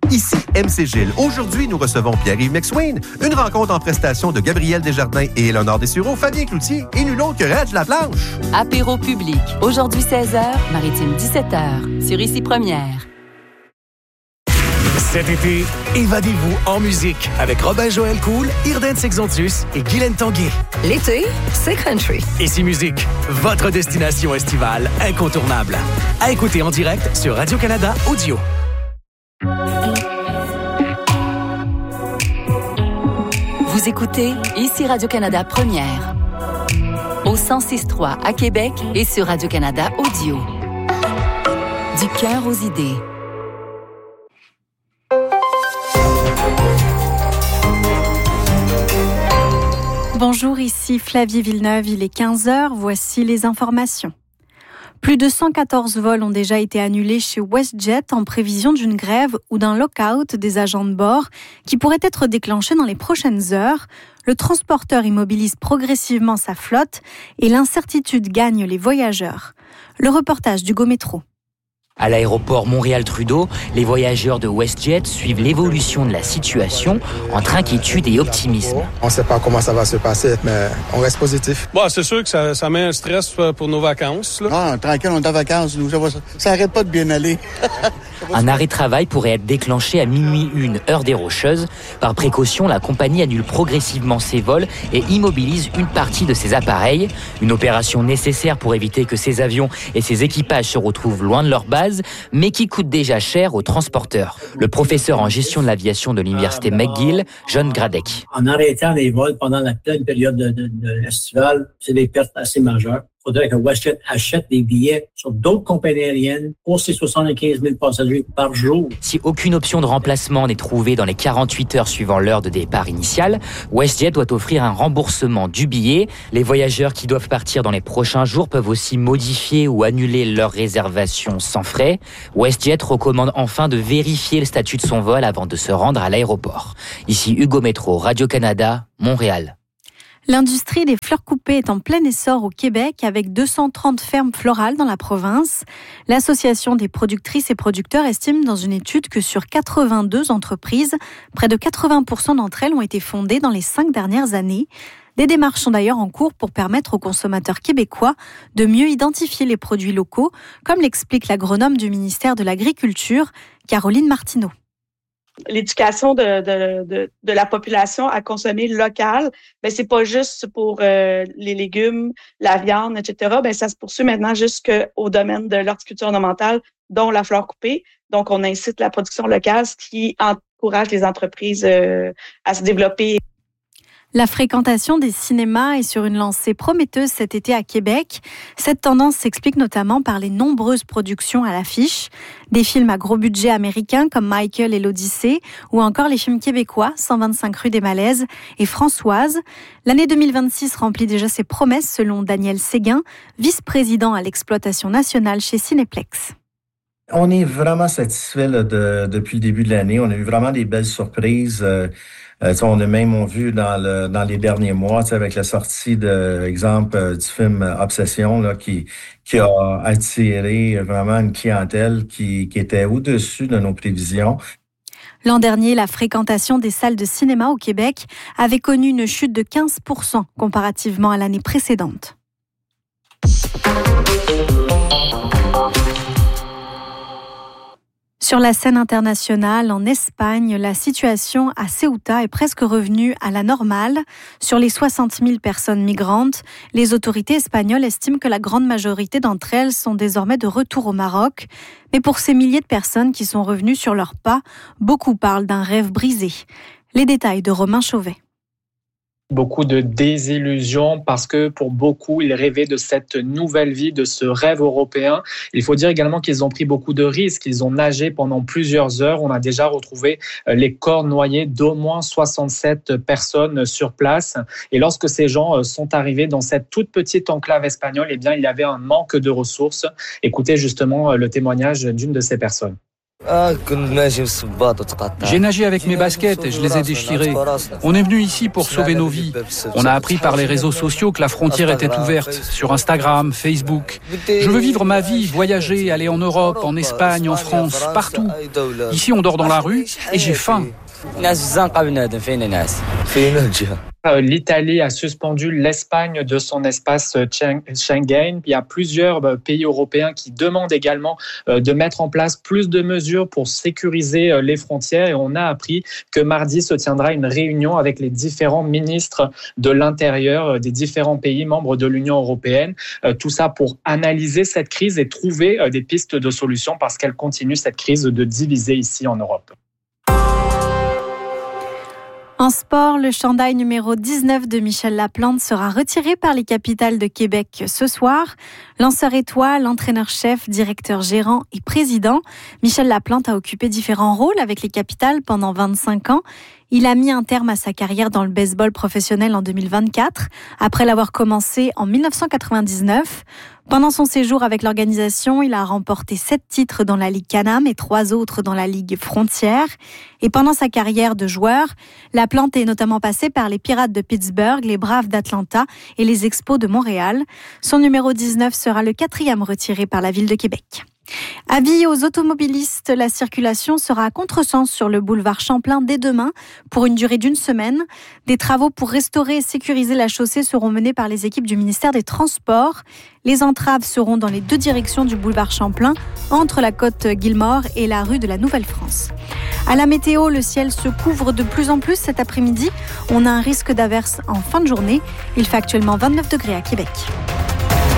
Ici MC Gilles. Aujourd'hui, nous recevons Pierre-Yves McSwain. Une rencontre en prestation de Gabriel Desjardins et Éléonore Dessureau, Fabien Cloutier et nul autre que Reg Laplanche. Apéro public. Aujourd'hui 16h, Maritime 17h. Sur Ici Première. Cet été, évadez-vous en musique avec Robin-Joël Cool, Irden Sexontus et Guylaine Tanguay. L'été, c'est country. Ici Musique, votre destination estivale incontournable. À écouter en direct sur Radio-Canada Audio. Vous écoutez Ici Radio-Canada Première. Au 106.3 à Québec et sur Radio-Canada Audio. Du cœur aux idées. Bonjour, ici Flavie Villeneuve, il est 15h, voici les informations. Plus de 114 vols ont déjà été annulés chez WestJet en prévision d'une grève ou d'un lock-out des agents de bord qui pourrait être déclenché dans les prochaines heures. Le transporteur immobilise progressivement sa flotte et l'incertitude gagne les voyageurs. Le reportage d'Hugo Métro. À l'aéroport Montréal-Trudeau, les voyageurs de WestJet suivent l'évolution de la situation entre inquiétude et optimisme. On ne sait pas comment ça va se passer, mais on reste positif. Bon, c'est sûr que ça met un stress pour nos vacances. Là. Ah, tranquille, on est en vacances. Nous, ça n'arrête pas de bien aller. Un arrêt de travail pourrait être déclenché à minuit 1, heure des Rocheuses. Par précaution, la compagnie annule progressivement ses vols et immobilise une partie de ses appareils. Une opération nécessaire pour éviter que ces avions et ces équipages se retrouvent loin de leur base, mais qui coûte déjà cher aux transporteurs. Le professeur en gestion de l'aviation de l'université McGill, John Gradek. En arrêtant les vols pendant la pleine période de l'estivale, c'est des pertes assez majeures. Il faudrait que WestJet achète des billets sur d'autres compagnies aériennes pour ces 75 000 passagers par jour. Si aucune option de remplacement n'est trouvée dans les 48 heures suivant l'heure de départ initiale, WestJet doit offrir un remboursement du billet. Les voyageurs qui doivent partir dans les prochains jours peuvent aussi modifier ou annuler leur réservation sans frais. WestJet recommande enfin de vérifier le statut de son vol avant de se rendre à l'aéroport. Ici Hugo Métro, Radio-Canada, Montréal. L'industrie des fleurs coupées est en plein essor au Québec avec 230 fermes florales dans la province. L'Association des productrices et producteurs estime dans une étude que sur 82 entreprises, près de 80% d'entre elles ont été fondées dans les 5 dernières années. Des démarches sont d'ailleurs en cours pour permettre aux consommateurs québécois de mieux identifier les produits locaux, comme l'explique l'agronome du ministère de l'Agriculture, Caroline Martineau. L'éducation de la population à consommer local, ben c'est pas juste pour les légumes, la viande, etc. Ben ça se poursuit maintenant jusqu'au domaine de l'horticulture ornementale, dont la fleur coupée. Donc, on incite la production locale, ce qui encourage les entreprises à se développer. La fréquentation des cinémas est sur une lancée prometteuse cet été à Québec. Cette tendance s'explique notamment par les nombreuses productions à l'affiche. Des films à gros budget américains comme Michael et l'Odyssée ou encore les films québécois 125 rue des Malaises et Françoise. L'année 2026 remplit déjà ses promesses selon Daniel Séguin, vice-président à l'exploitation nationale chez Cinéplex. On est vraiment satisfait depuis le début de l'année. On a eu vraiment des belles surprises. On a même vu dans les derniers mois, avec la sortie du film Obsession, là, qui a attiré vraiment une clientèle qui était au-dessus de nos prévisions. L'an dernier, la fréquentation des salles de cinéma au Québec avait connu une chute de 15% comparativement à l'année précédente. Sur la scène internationale, en Espagne, la situation à Ceuta est presque revenue à la normale. Sur les 60 000 personnes migrantes, les autorités espagnoles estiment que la grande majorité d'entre elles sont désormais de retour au Maroc. Mais pour ces milliers de personnes qui sont revenues sur leurs pas, beaucoup parlent d'un rêve brisé. Les détails de Romain Chauvet. Beaucoup de désillusions parce que pour beaucoup, ils rêvaient de cette nouvelle vie, de ce rêve européen. Il faut dire également qu'ils ont pris beaucoup de risques. Ils ont nagé pendant plusieurs heures. On a déjà retrouvé les corps noyés d'au moins 67 personnes sur place. Et lorsque ces gens sont arrivés dans cette toute petite enclave espagnole, eh bien, il y avait un manque de ressources. Écoutez justement le témoignage d'une de ces personnes. J'ai nagé avec mes baskets et je les ai déchirées. On est venu ici pour sauver nos vies. On a appris par les réseaux sociaux que la frontière était ouverte, sur Instagram, Facebook. Je veux vivre ma vie, voyager, aller en Europe, en Espagne, en France, partout. Ici, on dort dans la rue et j'ai faim. L'Italie a suspendu l'Espagne de son espace Schengen. Il y a plusieurs pays européens qui demandent également de mettre en place plus de mesures pour sécuriser les frontières. Et on a appris que mardi se tiendra une réunion avec les différents ministres de l'Intérieur des différents pays membres de l'Union européenne. Tout ça pour analyser cette crise et trouver des pistes de solutions parce qu'elle continue cette crise de diviser ici en Europe. En sport, le chandail numéro 19 de Michel Laplante sera retiré par les Capitals de Québec ce soir. Lanceur étoile, entraîneur-chef, directeur gérant et président, Michel Laplante a occupé différents rôles avec les Capitals pendant 25 ans. Il a mis un terme à sa carrière dans le baseball professionnel en 2024, après l'avoir commencé en 1999. Pendant son séjour avec l'organisation, il a remporté 7 titres dans la Ligue Can-Am et 3 autres dans la Ligue Frontière. Et pendant sa carrière de joueur, Laplante est notamment passé par les Pirates de Pittsburgh, les Braves d'Atlanta et les Expos de Montréal. Son numéro 19 sera le 4e retiré par la ville de Québec. Avis aux automobilistes, la circulation sera à contresens sur le boulevard Champlain dès demain pour une durée d'1 semaine. Des travaux pour restaurer et sécuriser la chaussée seront menés par les équipes du ministère des Transports. Les entraves seront dans les 2 directions du boulevard Champlain, entre la côte Gilmore et la rue de la Nouvelle-France. À la météo, le ciel se couvre de plus en plus cet après-midi. On a un risque d'averse en fin de journée. Il fait actuellement 29 degrés à Québec.